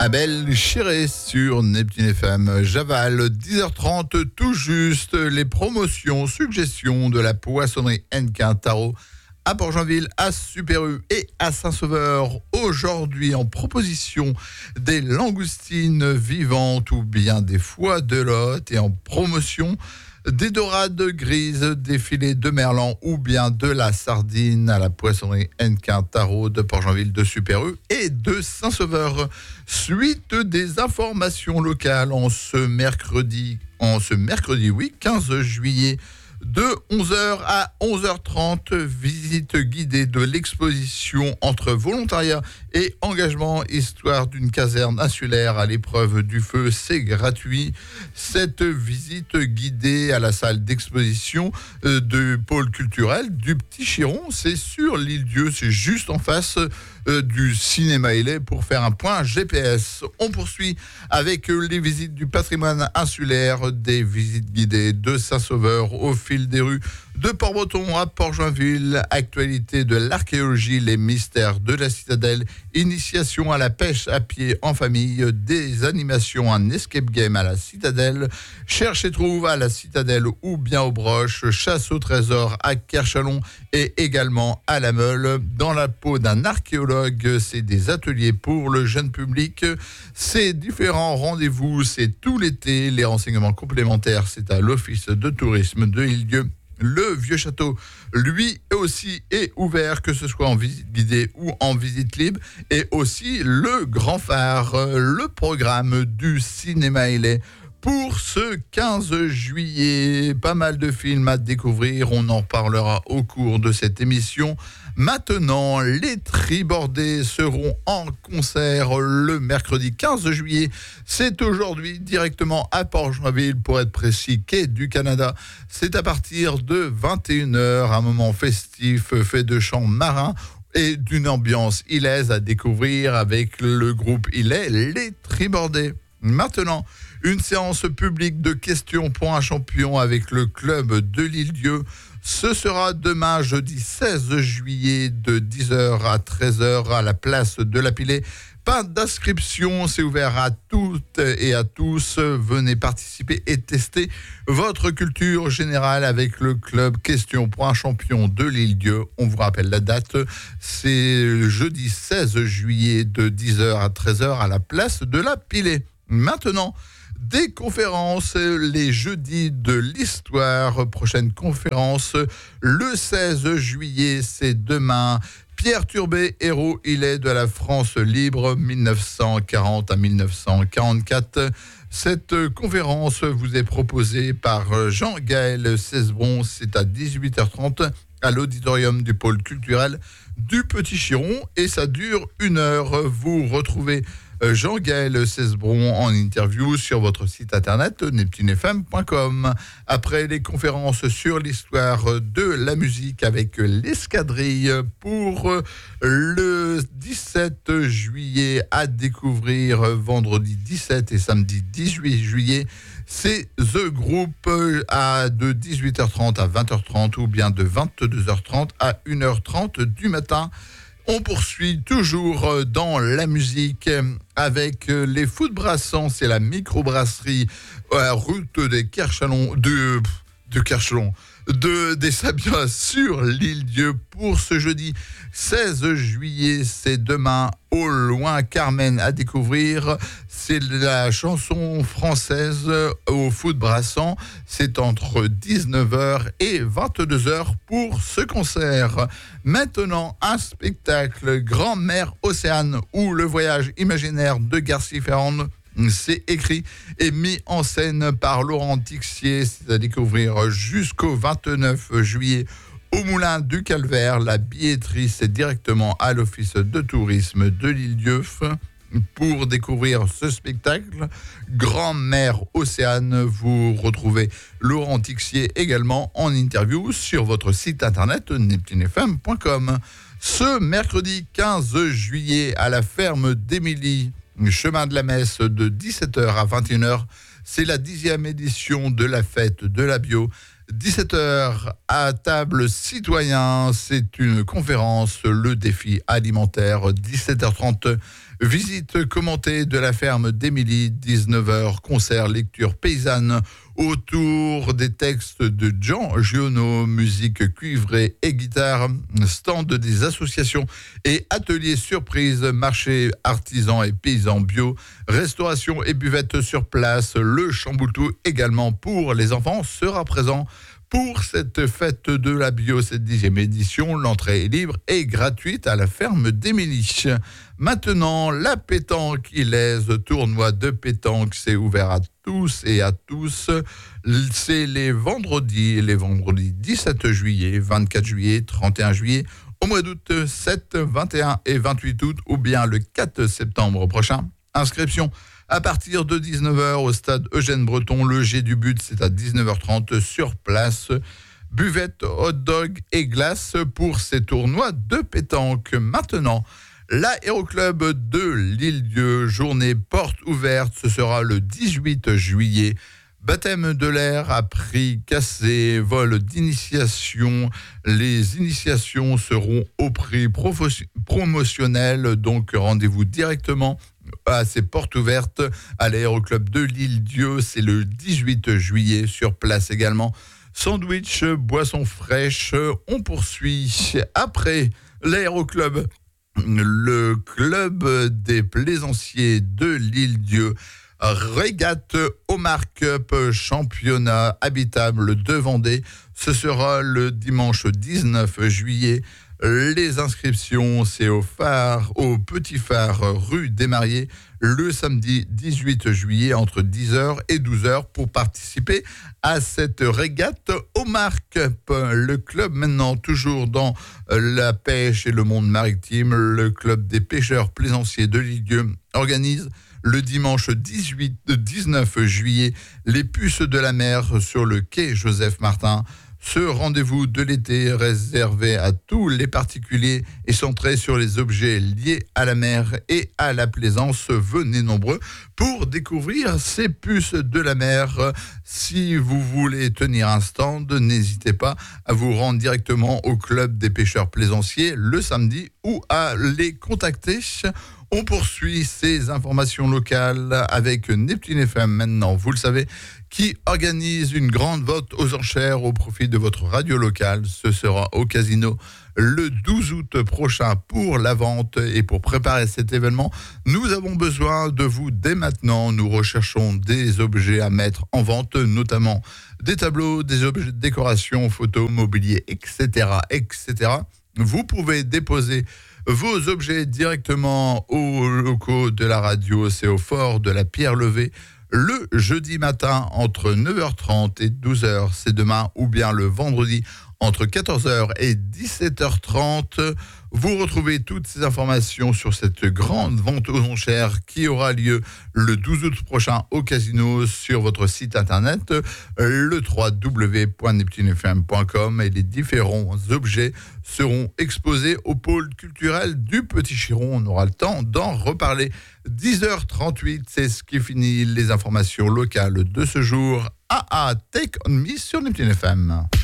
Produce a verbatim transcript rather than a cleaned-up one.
Abel Chiré sur Neptune F M. Javal, dix heures trente, tout juste, les promotions, suggestions de la poissonnerie Hennequin Tarot à Port-Joinville, à Super-U et à Saint-Sauveur. Aujourd'hui, en proposition, des langoustines vivantes ou bien des foies de lotte, et en promotion, des dorades grises, des filets de merlan ou bien de la sardine à la poissonnerie Hennequin Tarot de Port-Joinville, de Super-U et de Saint-Sauveur. Suite des informations locales en ce mercredi, en ce mercredi, oui, quinze juillet, de onze heures à onze heures trente, visite guidée de l'exposition entre volontariat et engagement, histoire d'une caserne insulaire à l'épreuve du feu, c'est gratuit. Cette visite guidée à la salle d'exposition euh, du pôle culturel du Petit Chiron, c'est sur l'île Dieu, c'est juste en face euh, du cinéma Hélé pour faire un point G P S. On poursuit avec euh, les visites du patrimoine insulaire, des visites guidées de Saint-Sauveur au fil des rues, de Port-Breton à Port-Joinville, actualité de l'archéologie, les mystères de la citadelle, initiation à la pêche à pied en famille, des animations, un escape game à la citadelle, cherche et trouve à la citadelle ou bien aux broches, chasse au trésor à Kerchalon et également à la Meule. Dans la peau d'un archéologue, c'est des ateliers pour le jeune public, c'est différents rendez-vous, c'est tout l'été. Les renseignements complémentaires, c'est à l'office de tourisme de l'île-Dieu. Le Vieux Château, lui aussi, est ouvert, que ce soit en visite guidée ou en visite libre. Et aussi le Grand Phare, le programme du cinéma Hélé. Pour ce quinze juillet, pas mal de films à découvrir, on en parlera au cours de cette émission. Maintenant, les Tribordés seront en concert le mercredi quinze juillet. C'est aujourd'hui directement à Port-Joinville, pour être précis, quai du Canada. C'est à partir de vingt et une heures, un moment festif fait de chants marins et d'une ambiance hilaise à découvrir avec le groupe Hilais, les Tribordés. Maintenant, une séance publique de questions pour un champion avec le club de l'Île-Dieu. Ce sera demain, jeudi seize juillet, de dix heures à treize heures à la place de la Pilée. Pas d'inscription, c'est ouvert à toutes et à tous. Venez participer et tester votre culture générale avec le club Question pour un champion de l'Île-Dieu. On vous rappelle la date, c'est jeudi seize juillet de dix heures à treize heures à la place de la Pilée. Maintenant, des conférences, les jeudis de l'histoire. Prochaine conférence, le seize juillet, c'est demain. Pierre Turbet, héros, il est de la France libre, dix-neuf cent quarante à dix-neuf cent quarante-quatre. Cette conférence vous est proposée par Jean-Gaël Cesbron. C'est à dix-huit heures trente à l'auditorium du pôle culturel du Petit Chiron et ça dure une heure. Vous retrouvez Jean-Gaël Cesbron en interview sur votre site internet neptune f m point com. Après les conférences sur l'histoire de la musique avec l'escadrille pour le dix-sept juillet à découvrir vendredi dix-sept et samedi dix-huit juillet, c'est The Group à de dix-huit heures trente à vingt heures trente ou bien de vingt-deux heures trente à une heure trente du matin. On poursuit toujours dans la musique avec les Fous de Brassans, c'est la microbrasserie à route des Kerchalon, de, de Kerchalon, de, des Sabiens sur l'île Dieu pour ce jeudi seize juillet, c'est demain au loin Carmen à découvrir. C'est la chanson française au Fous de Brassans. C'est entre dix-neuf heures et vingt-deux heures pour ce concert. Maintenant, un spectacle Grand-mère Océane ou le voyage imaginaire de Garcia Ferrand. C'est écrit et mis en scène par Laurent Tixier. C'est à découvrir jusqu'au vingt-neuf juillet au Moulin du Calvaire. La billetterie, c'est directement à l'office de tourisme de l'Île-Dieu. Pour découvrir ce spectacle, Grand-mère Océane, vous retrouvez Laurent Tixier également en interview sur votre site internet neptune f m point com. Ce mercredi quinze juillet à la ferme d'Émilie, chemin de la Messe, de dix-sept heures à vingt et une heures, c'est la dixième édition de la fête de la bio. dix-sept heures à table citoyen, c'est une conférence, le défi alimentaire. Dix-sept heures trente, Visite commentée de la ferme d'Émilie, dix-neuf heures, concert lecture paysanne autour des textes de Jean Giono, musique cuivrée et guitare, stand des associations et ateliers surprise, marché artisans et paysans bio, restauration et buvette sur place. Le Chamboultou également pour les enfants sera présent. Pour cette fête de la bio, cette dixième édition, l'entrée est libre et gratuite à la ferme d'Émilie. Maintenant, la pétanque Ilaise, tournoi de pétanque, c'est ouvert à tous et à tous. C'est les vendredis, les vendredis dix-sept juillet, vingt-quatre juillet, trente et un juillet, au mois d'août, sept, vingt et un et vingt-huit août, ou bien le quatre septembre prochain. Inscription à partir de dix-neuf heures au stade Eugène Breton. Le jet du but, c'est à dix-neuf heures trente sur place. Buvette, hot dog et glace pour ces tournois de pétanque. Maintenant, l'aéroclub de l'Île-Dieu, journée porte ouverte, ce sera le dix-huit juillet. Baptême de l'air à prix cassé, vol d'initiation. Les initiations seront au prix profo- promotionnel, donc rendez-vous directement à ces portes ouvertes à l'aéroclub de l'Île-Dieu. C'est le dix-huit juillet, sur place également. Sandwich, boissons fraîches, on poursuit. Après l'aéroclub, le club des plaisanciers de l'Île-Dieu, régate Omar Cup, championnat habitable de Vendée. Ce sera le dimanche dix-neuf juillet. Les inscriptions, c'est au phare, au Petit Phare, rue des Mariés, le samedi dix-huit juillet entre dix heures et douze heures pour participer à cette régate Omar Cup. Le club maintenant toujours dans la pêche et le monde maritime, le club des pêcheurs plaisanciers de l'Île-Dieu organise le dimanche dix-huit, dix-neuf juillet les puces de la mer sur le quai Joseph Martin. Ce rendez-vous de l'été réservé à tous les particuliers est centré sur les objets liés à la mer et à la plaisance. Venez nombreux pour découvrir ces puces de la mer. Si vous voulez tenir un stand, n'hésitez pas à vous rendre directement au club des pêcheurs plaisanciers le samedi ou à les contacter. On poursuit ces informations locales avec Neptune F M maintenant, vous le savez, qui organise une grande vote aux enchères au profit de votre radio locale. Ce sera au Casino le douze août prochain pour la vente. Et pour préparer cet événement, nous avons besoin de vous dès maintenant. Nous recherchons des objets à mettre en vente, notamment des tableaux, des objets de décoration, photos, mobilier, et cetera, et cetera. Vous pouvez déposer vos objets directement aux locaux de la radio, c'est au fort de la Pierre Levée, le jeudi matin entre neuf heures trente et douze heures, c'est demain, ou bien le vendredi entre quatorze heures et dix-sept heures trente. Vous retrouvez toutes ces informations sur cette grande vente aux enchères qui aura lieu le douze août prochain au Casino sur votre site internet, le w w w point neptune f m point com, et les différents objets seront exposés au pôle culturel du Petit Chiron. On aura le temps d'en reparler. dix heures trente-huit, c'est ce qui finit les informations locales de ce jour. Ah ah, Take On Me sur Neptune F M.